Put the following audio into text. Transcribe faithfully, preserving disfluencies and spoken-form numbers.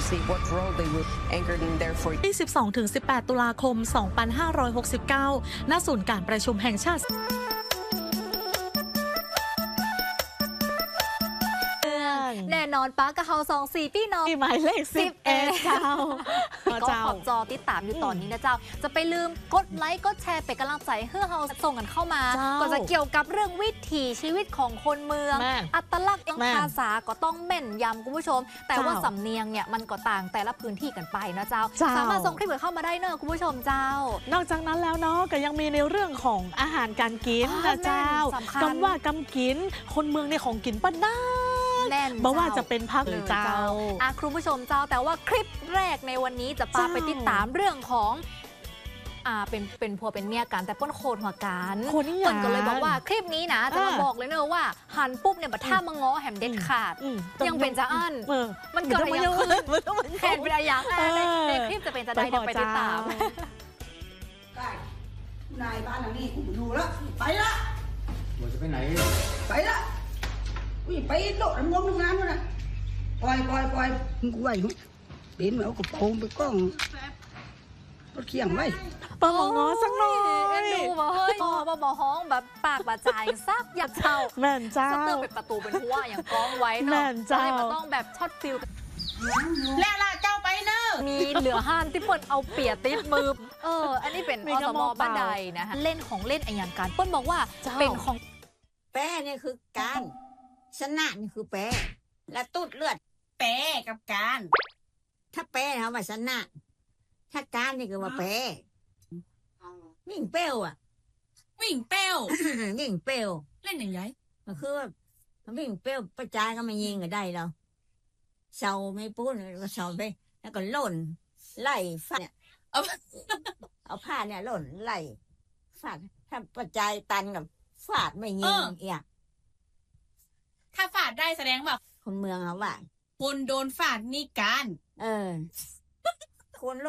see what role they would anchored in there for ที่ สิบสองถึงสิบแปด ตุลาคม สองพันห้าร้อยหกสิบเก้า ณ ศูนย์การประชุมแห่งชาติแน่นอนป้ากะเฮาสองสี่พี่น้องหมายเลขสิบเอ็ดเจ้าก็ขอบจอติดตามอยู่ตอนนี้นะเจ้าจะไปลืมกดไลค์กดแชร์เป็นกำลังใจเพื่อเฮาส่งกันเข้ามาก็จะเกี่ยวกับเรื่องวิถีชีวิตของคนเมืองอัตลักษณ์ภาษาก็ต้องแม่นยำคุณผู้ชมแต่ว่าสำเนียงเนี่ยมันก็ต่างแต่ละพื้นที่กันไปนะเจ้าสามารถส่งคลิปเข้ามาได้เนอะคุณผู้ชมเจ้านอกจากนั้นแล้วเนาะก็ยังมีในเรื่องของอาหารการกินนะเจ้ากำว่ากำกินคนเมืองในของกินป้าด้าแน่นบอกว่าจะเป็นภาคหรือเจ้าอ่ะคุณผู้ชมเจ้าแต่ว่าคลิปแรกในวันนี้จะพาไปติดตามเรื่องของอ่าเป็นเป็นผัวเป็นเมียกันแต่ป้นโคตรหัวกันคนก็เลยบอกว่าคลิปนี้นะจะมาบอกเลยเนอะว่าหันปุ๊บเนี่ยบัดท่ามังง้อแหมเด็ดขาดยังเป็นจะอั้นมันเกิดอะไรยังขึ้นแทนเป็นอะไรอย่างในคลิปจะเป็นจะได้เดี๋ยวไปติดตามได้นายบ้านหลังนี้กูอยู่แล้วไปละเราจะไปไหนไปละอุ้ยไปโดดงมงานด้วยนะปล่อยปล่อยปล่อยมึงกูไหวมั้ยเป็นเอากระโปรงไปกล้องรถเคียงไว้ปมงอสักหน่อยเอ็นดูมาเฮ้ยพอมาบอห้องแบบปากบาดใจซักอยากเช่าแม่นเจ้าสเตอร์เป็นประตูเป็นหัวอย่างกล้องไว้เนาะแม่นเจ้ามันต้องแบบช็อตฟิลแล้วล่ะเจ้าไปเนอะมีเหลือห้านที่เปิ้ลเอาเปียติดมือเอออันนี้เป็นอสมบ้านใดนะคะเล่นของเล่นอะไรอย่างการเปิ้ลบอกว่าเป็นของแป้เนี่ยคือการชนะนี่คือแป้และตูดเลือดแปะกับการถ้าแป้เขาว่าชนะถ้าการนี่คือว่าแป้วิ่งเป้วอ่ะวิ่งเป้ววิ่งเป้วเล่นอย่างไรก็คือว่าวิ่งเป้วประจายก็มายิงก็ได้เราเสาไม่ปุ้นก็เสาไปแล้วก็หล่นไล่ฟาดเอาเอาผ้าเนี่ยหล่นไล่ฟาดถ้าประจายตันกับฟาดไม่ยิงเอียถ้าฝาดได้แสดงแบบคนเมืองเขาว่าคนโดนฝาดนี่การเออคน